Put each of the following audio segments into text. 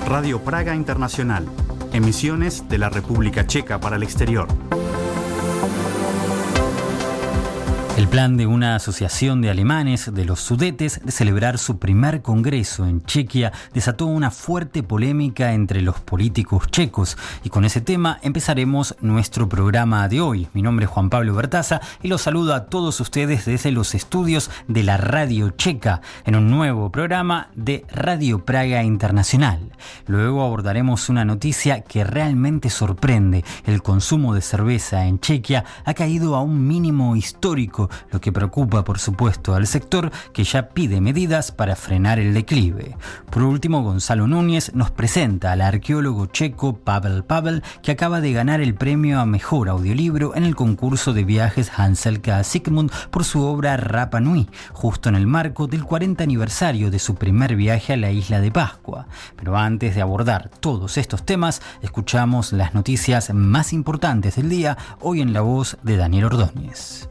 Radio Praga Internacional. Emisiones de la República Checa para el exterior. El plan de una asociación de alemanes de los Sudetes de celebrar su primer congreso en Chequia desató una fuerte polémica entre los políticos checos, y con ese tema empezaremos nuestro programa de hoy. Mi nombre es Juan Pablo Bertaza y los saludo a todos ustedes desde los estudios de la Radio Checa en un nuevo programa de Radio Praga Internacional. Luego abordaremos una noticia que realmente sorprende. El consumo de cerveza en Chequia ha caído a un mínimo histórico, lo que preocupa, por supuesto, al sector, que ya pide medidas para frenar el declive. Por último, Gonzalo Núñez nos presenta al arqueólogo checo Pavel Pavel, que acaba de ganar el premio a mejor audiolibro en el concurso de viajes Hansel K. Sigmund por su obra Rapa Nui, justo en el marco del 40 aniversario de su primer viaje a la isla de Pascua. Pero antes de abordar todos estos temas, escuchamos las noticias más importantes del día, hoy en la voz de Daniel Ordóñez.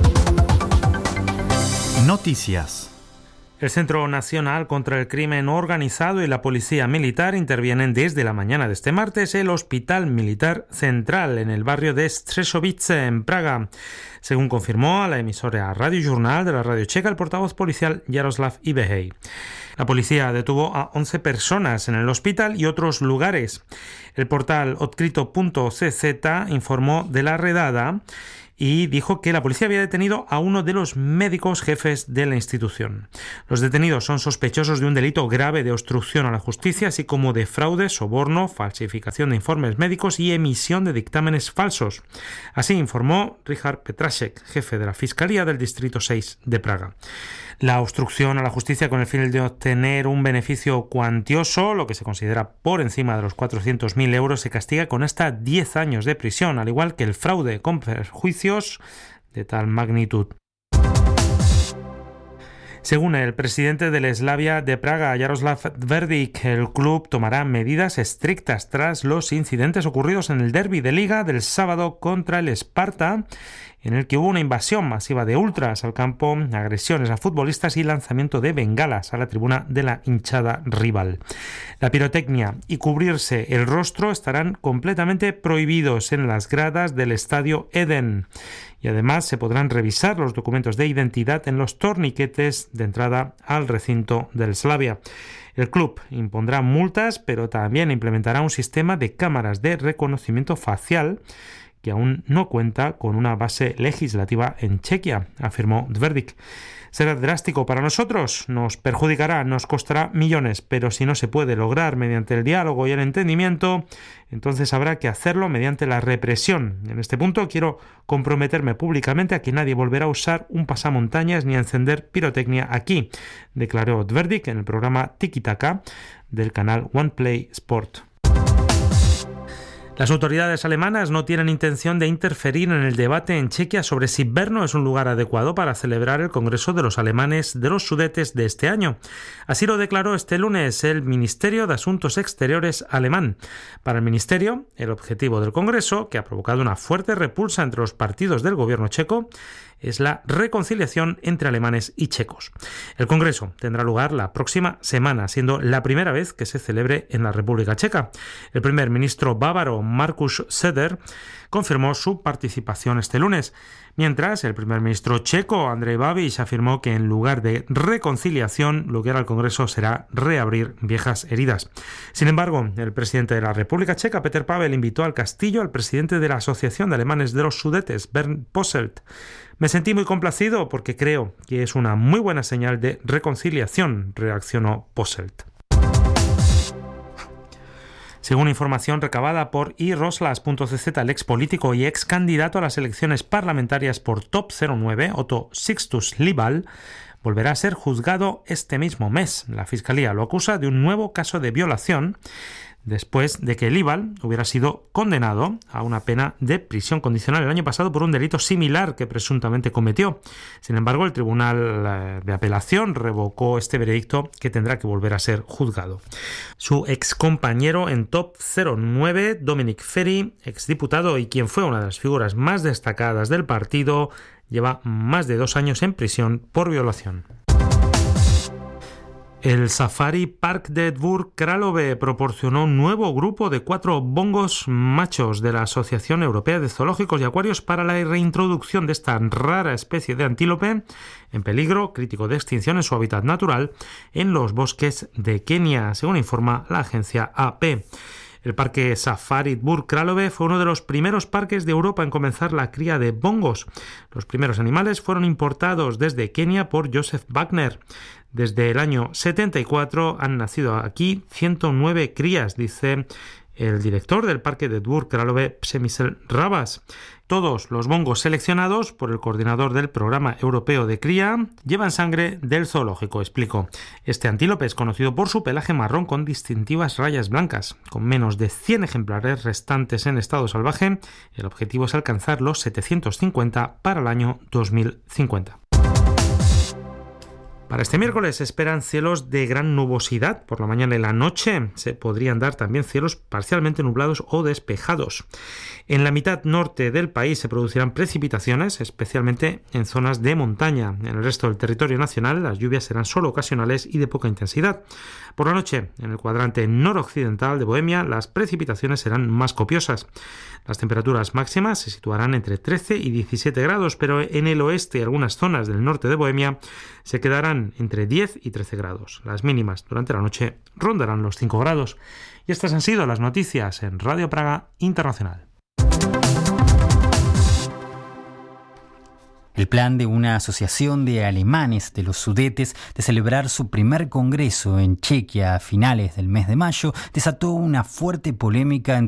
Noticias. El Centro Nacional contra el Crimen Organizado y la Policía Militar intervienen desde la mañana de este martes el Hospital Militar Central en el barrio de Střešovice, en Praga. Según confirmó a la emisora Radio Journal de la radio checa el portavoz policial Jaroslav Ibehej. La policía detuvo a 11 personas en el hospital y otros lugares. El portal Odkryto.cz informó de la redada y dijo que la policía había detenido a uno de los médicos jefes de la institución. Los detenidos son sospechosos de un delito grave de obstrucción a la justicia, así como de fraude, soborno, falsificación de informes médicos y emisión de dictámenes falsos. Así informó Richard Petrasek, jefe de la Fiscalía del Distrito 6 de Praga. La obstrucción a la justicia con el fin de obtener un beneficio cuantioso, lo que se considera por encima de los 400.000 euros, se castiga con hasta 10 años de prisión, al igual que el fraude con perjuicios de tal magnitud. Según el presidente del Slavia de Praga, Jaroslav Dverdik, el club tomará medidas estrictas tras los incidentes ocurridos en el derbi de Liga del sábado contra el Sparta, en el que hubo una invasión masiva de ultras al campo, agresiones a futbolistas y lanzamiento de bengalas a la tribuna de la hinchada rival. La pirotecnia y cubrirse el rostro estarán completamente prohibidos en las gradas del estadio Eden. Y además se podrán revisar los documentos de identidad en los torniquetes de entrada al recinto del Slavia. El club impondrá multas, pero también implementará un sistema de cámaras de reconocimiento facial que aún no cuenta con una base legislativa en Chequia, afirmó Dverdik. Será drástico para nosotros, nos perjudicará, nos costará millones, pero si no se puede lograr mediante el diálogo y el entendimiento, entonces habrá que hacerlo mediante la represión. En este punto quiero comprometerme públicamente a que nadie volverá a usar un pasamontañas ni a encender pirotecnia aquí, declaró Dverdik en el programa Tiki Taka del canal OnePlay Sport. Las autoridades alemanas no tienen intención de interferir en el debate en Chequia sobre si Brno es un lugar adecuado para celebrar el Congreso de los Alemanes de los Sudetes de este año. Así lo declaró este lunes el Ministerio de Asuntos Exteriores alemán. Para el Ministerio, el objetivo del Congreso, que ha provocado una fuerte repulsa entre los partidos del gobierno checo, es la reconciliación entre alemanes y checos. El Congreso tendrá lugar la próxima semana, siendo la primera vez que se celebre en la República Checa. El primer ministro bávaro Markus Söder confirmó su participación este lunes, mientras el primer ministro checo Andrej Babiš afirmó que en lugar de reconciliación lo que hará el Congreso será reabrir viejas heridas. Sin embargo, el presidente de la República Checa, Petr Pavel, invitó al castillo al presidente de la Asociación de Alemanes de los Sudetes, Bernd Posselt. Me sentí muy complacido porque creo que es una muy buena señal de reconciliación, reaccionó Posselt. Según información recabada por iroslas.cz, el ex político y ex candidato a las elecciones parlamentarias por Top 09, Otto Sixtus Libal, volverá a ser juzgado este mismo mes. La Fiscalía lo acusa de un nuevo caso de violación después de que Libal hubiera sido condenado a una pena de prisión condicional el año pasado por un delito similar que presuntamente cometió. Sin embargo, el Tribunal de Apelación revocó este veredicto, que tendrá que volver a ser juzgado. Su excompañero en Top 09, Dominic Ferry, exdiputado y quien fue una de las figuras más destacadas del partido, lleva más de 2 años en prisión por violación. El Safari Park de Dvůr Králové proporcionó un nuevo grupo de 4 bongos machos de la Asociación Europea de Zoológicos y Acuarios para la reintroducción de esta rara especie de antílope en peligro crítico de extinción en su hábitat natural en los bosques de Kenia, según informa la agencia AP. El parque Safari Dvůr Králové fue uno de los primeros parques de Europa en comenzar la cría de bongos. Los primeros animales fueron importados desde Kenia por Joseph Wagner. Desde el año 74 han nacido aquí 109 crías, dice el director del parque de Dvůr Králové, Přemysl Rabas. Todos los bongos seleccionados por el coordinador del programa europeo de cría llevan sangre del zoológico, explicó. Este antílope es conocido por su pelaje marrón con distintivas rayas blancas. Con menos de 100 ejemplares restantes en estado salvaje, el objetivo es alcanzar los 750 para el año 2050. Para este miércoles se esperan cielos de gran nubosidad. Por la mañana y la noche se podrían dar también cielos parcialmente nublados o despejados. En la mitad norte del país se producirán precipitaciones, especialmente en zonas de montaña. En el resto del territorio nacional las lluvias serán solo ocasionales y de poca intensidad. Por la noche, en el cuadrante noroccidental de Bohemia, las precipitaciones serán más copiosas. Las temperaturas máximas se situarán entre 13 y 17 grados, pero en el oeste y algunas zonas del norte de Bohemia se quedarán entre 10 y 13 grados. Las mínimas durante la noche rondarán los 5 grados. Y estas han sido las noticias en Radio Praga Internacional. El plan de una asociación de alemanes de los Sudetes de celebrar su primer congreso en Chequia a finales del mes de mayo desató una fuerte polémica